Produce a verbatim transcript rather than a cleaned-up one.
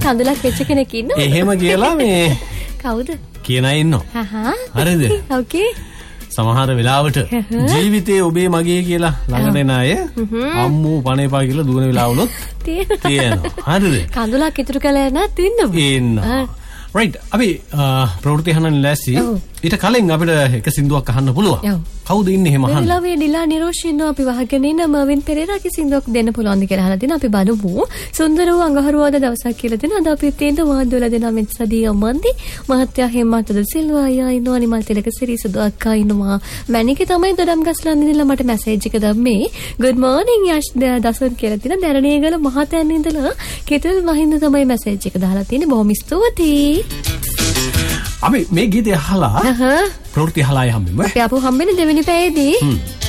කඳුලක් වෙච්ච කෙනෙක් ඉන්නවා. එහෙම කියලා මේ කවුද? කියන අය ඉන්නවා. හා හරිද? ඕකේ. සමහර වෙලාවට ජීවිතේ ඔබේ මගේ කියලා ළඟට එන අය අම්මෝ පණේපා කියලා දුවන වෙලාවලුත් තියෙනවා. හරිද? කඳුලක් ඉතුරු කළා නැත් ඉන්නවා. ඉන්නවා. right අපි ප්‍රවෘත්ති අහන්න ලෑස්ති. ඊට කලින් අපිට එක සින්දුවක් අහන්න පුළුවන්. කවුද ඉන්නේ එහෙම අහන්න? වෙලාවේ නිලා නිරෝෂින්න අපි වහගෙන ඉන්න මර්වින් පෙරේරාගේ සින්දුවක් දෙන්න පුළුවන්ද කියලා අහලා තිනා අපි බලමු. සුන්දර වූ අඟහරුවාදා දවසක් කියලා දෙන අද අපි තේන්ද වාද්දවල දෙන මෙත් සදී අමන්දි මහත්යා හේමන්තද සිල්වා අයියා ඉන්නවා නිමල් තිලක සිරි සුදු අක්කා ඉන්නවා. මැනිකේ තමයි දඩම් ගස්ලන් ඉඳලා මට මැසේජ් එක දැම්මේ. good morning යෂ් දසුන් කියලා තිනා දැරණියගල මහතැන් ඉඳලා කෙතල් මහින්ද තමයි මැසේජ් එක දාලා තියෙන්නේ. බොහොම ස්තුතියි. අපි මේ ගීතය අහලා ප්‍රවෘත්ති අහලා යම්මු. අපි අපු හම්බෙන්නේ දෙවෙනි පැයේදී.